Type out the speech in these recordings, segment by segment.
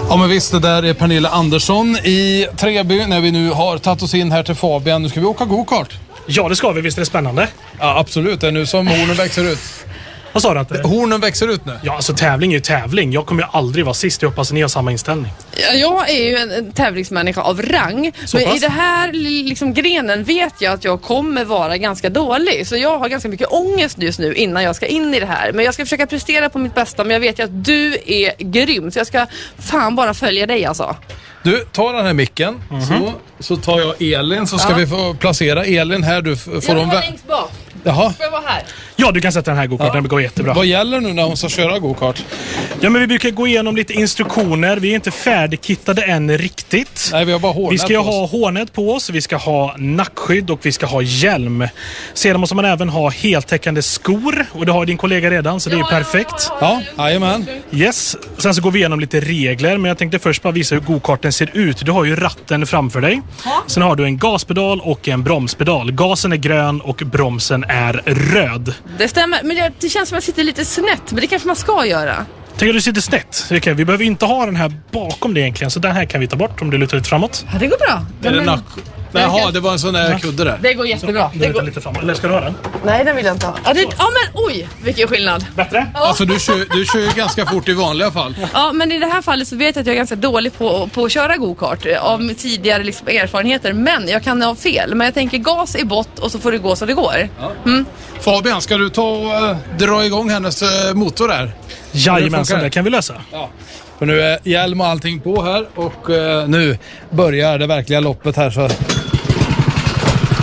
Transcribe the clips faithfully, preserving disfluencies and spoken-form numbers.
Ja men visst, det där är Pernilla Andersson i Treby när vi nu har tagit oss in här till Fabian. Nu ska vi åka go-kart. Ja det ska vi, visst är det spännande? Ja absolut, det är nu som hornen växer ut. Vad sa du att det? Hornen växer ut nu. Ja alltså tävling är ju tävling. Jag kommer ju aldrig vara sist, jag hoppas ni har samma inställning. Ja, jag är ju en, en tävlingsmänniska av rang. Så men pass? i det här liksom, grenen vet jag att jag kommer vara ganska dålig. Så jag har ganska mycket ångest just nu innan jag ska in i det här. Men jag ska försöka prestera på mitt bästa. Men jag vet ju att du är grym. Så jag ska fan bara följa dig alltså. Du, ta den här micken. Mm-hmm. så, så tar jag Elin. Så ska ja. vi få placera Elin här. Du får jag de vä- längst bak. Jaha. Får jag vara här? Ja, du kan sätta den här go-karten, ja. Det går jättebra. Vad gäller nu när hon ska köra go-kart? Ja, men vi brukar gå igenom lite instruktioner. Vi är inte färdigkittade än riktigt. Nej, vi har bara hårnät. Vi ska ju ha hårnät på oss, vi ska ha nackskydd och vi ska ha hjälm. Sedan måste man även ha heltäckande skor. Och det har din kollega redan, så det är perfekt. Ja, jajamän. Yes, sen så går vi igenom lite regler. Men jag tänkte först bara visa hur go-karten ser ut. Du har ju ratten framför dig. Ha? Sen har du en gaspedal och en bromspedal. Gasen är grön och bromsen är röd. Det stämmer, men det, det känns som att jag sitter lite snett. Men det kanske man ska göra. Tänker du sitter snett? Okay, vi behöver inte ha den här bakom det egentligen. Så den här kan vi ta bort om du lutar lite framåt. Ja, det går bra. Är det nack? Jaha, det var en sån där kudde där. Det går jättebra. Så, det går lite framåt. Eller ska du ha den? Nej, den vill jag inte ha. Ja, det, ja men oj, vilken skillnad. Bättre? Ja. Alltså du kör, du kör ju ganska fort i vanliga fall. Ja, men i det här fallet så vet jag att jag är ganska dålig på, på att köra go-kart av tidigare liksom erfarenheter. Men jag kan ha fel. Men jag tänker gas i bott och så får det gå så det går. Ja. Mm. Fabian, ska du ta och uh, dra igång hennes uh, motor där? Jajamensan, det kan vi lösa. Ja. För nu är hjälm och allting på här och uh, nu börjar det verkliga loppet här så...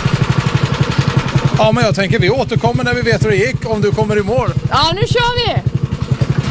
Ja, men jag tänker vi återkommer när vi vet hur det gick, om du kommer i mål. Ja, nu kör vi!